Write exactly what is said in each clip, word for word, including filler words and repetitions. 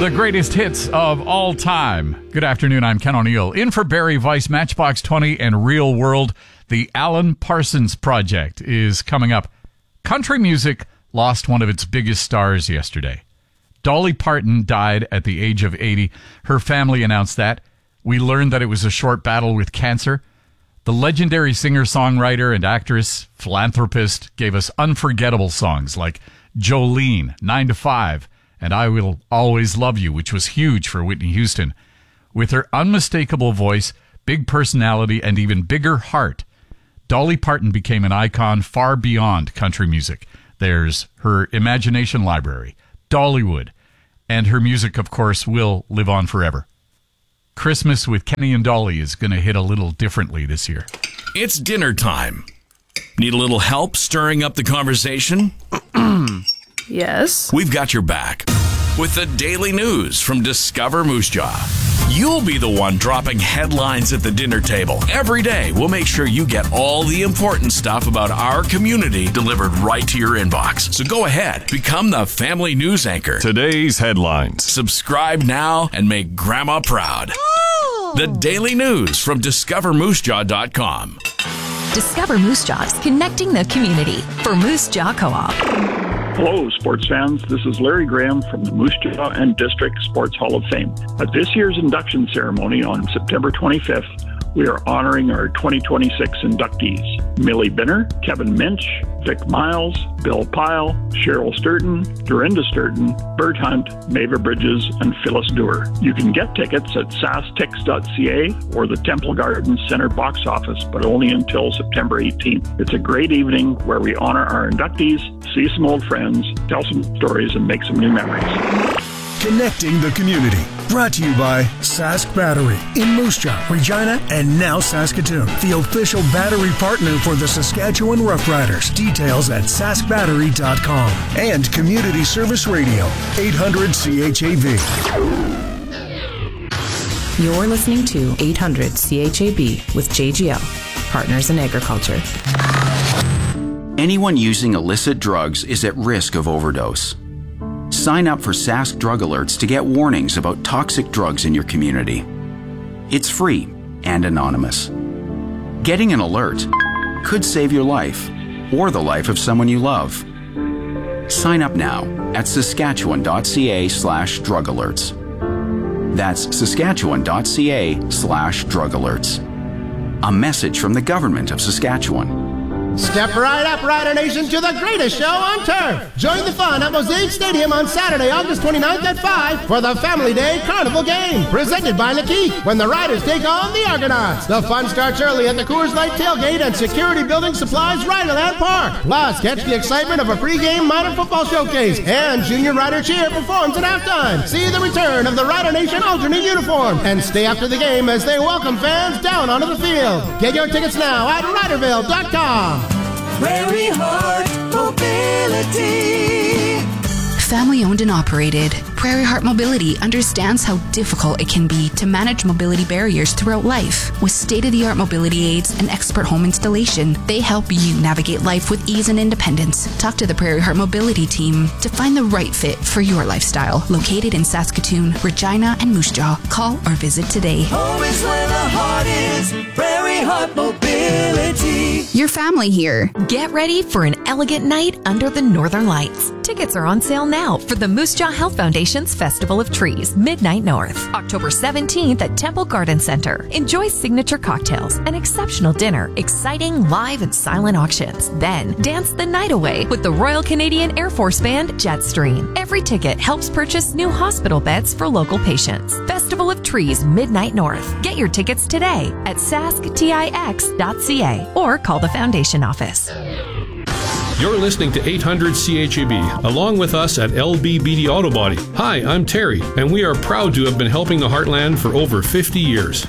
The greatest hits of all time. Good afternoon, I'm Ken O'Neill. In for Barry Weiss, Matchbox twenty, and Real World. The Alan Parsons Project is coming up. Country music lost one of its biggest stars yesterday. Dolly Parton died at the age of eighty. Her family announced that. We learned that it was a short battle with cancer. The legendary singer-songwriter and actress, philanthropist, gave us unforgettable songs like Jolene, nine to five, and I Will Always Love You, which was huge for Whitney Houston. With her unmistakable voice, big personality, and even bigger heart, Dolly Parton became an icon far beyond country music. There's her imagination library, Dollywood, and her music, of course, will live on forever. Christmas with Kenny and Dolly is going to hit a little differently this year. It's dinner time. Need a little help stirring up the conversation? Yes. We've got your back with the daily news from Discover Moose Jaw. You'll be the one dropping headlines at the dinner table. Every day, we'll make sure you get all the important stuff about our community delivered right to your inbox. So go ahead, become the family news anchor. Today's headlines. Subscribe now and make Grandma proud. Ooh. The daily news from discover moose jaw dot com. Discover Moose Jaws, connecting the community for Moose Jaw Co-op. Hello, sports fans. This is Larry Graham from the Moose Jaw and District Sports Hall of Fame. At this year's induction ceremony on September twenty-fifth, we are honoring our twenty twenty-six inductees. Millie Binner, Kevin Minch, Vic Miles, Bill Pyle, Cheryl Sturton, Dorinda Sturton, Bert Hunt, Mava Bridges, and Phyllis Dewar. You can get tickets at s a s tix dot c a or the Temple Gardens Center box office, but only until September eighteenth. It's a great evening where we honor our inductees, see some old friends, tell some stories, and make some new memories. Connecting the community. Brought to you by Sask Battery in Moose Jaw, Regina, and now Saskatoon. The official battery partner for the Saskatchewan Roughriders. Details at sask battery dot com. And Community Service Radio, eight hundred C H A B. You're listening to eight hundred C H A B with J G L, Partners in Agriculture. Anyone using illicit drugs is at risk of overdose. Sign up for Sask Drug Alerts to get warnings about toxic drugs in your community. It's free and anonymous. Getting an alert could save your life or the life of someone you love. Sign up now at saskatchewan dot c a slash drug alerts. That's saskatchewan dot c a slash drug alerts. A message from the Government of Saskatchewan. Step right up, Rider Nation, to the greatest show on turf. Join the fun at Mosaic Stadium on Saturday, August twenty-ninth at five for the Family Day Carnival Game, presented by Lakeith, when the Riders take on the Argonauts. The fun starts early at the Coors Light Tailgate and Security Building Supplies Riderland Park. Plus, catch the excitement of a pregame minor football showcase, and Junior Rider Cheer performs at halftime. See the return of the Rider Nation alternate uniform, and stay after the game as they welcome fans down onto the field. Get your tickets now at riderville dot com. Prairie Heart Mobility. Family owned and operated, Prairie Heart Mobility understands how difficult it can be to manage mobility barriers throughout life. With state-of-the-art mobility aids and expert home installation, they help you navigate life with ease and independence. Talk to the Prairie Heart Mobility team to find the right fit for your lifestyle. Located in Saskatoon, Regina, and Moose Jaw. Call or visit today. Home is where the heart is. Prairie Heart Mobility. Your family here. Get ready for an elegant night under the Northern Lights. Tickets are on sale now for the Moose Jaw Health Foundation's Festival of Trees, Midnight North, October seventeenth at Temple Garden Center. Enjoy signature cocktails, an exceptional dinner, exciting live and silent auctions. Then dance the night away with the Royal Canadian Air Force Band Jetstream. Every ticket helps purchase new hospital beds for local patients. Festival of Trees, Midnight North. Get your tickets today at sask tix dot c a or call the Foundation office. You're listening to eight hundred C H A B, along with us at L B B D Auto Body. Hi, I'm Terry, and we are proud to have been helping the Heartland for over fifty years.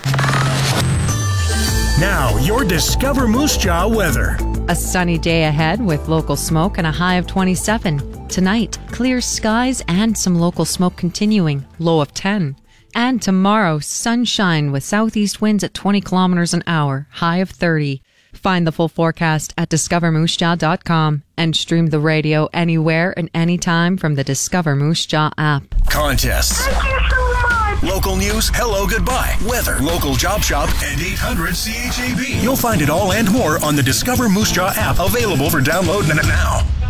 Now, your Discover Moose Jaw weather. A sunny day ahead with local smoke and a high of twenty-seven. Tonight, clear skies and some local smoke continuing, low of ten. And tomorrow, sunshine with southeast winds at twenty kilometers an hour, high of thirty. Find the full forecast at discover moose jaw dot com and stream the radio anywhere and anytime from the Discover Moose Jaw app. Contests. Thank you so much. Local news, hello, goodbye, weather, local job shop, and eight hundred C H A B. You'll find it all and more on the Discover Moose Jaw app, available for download now.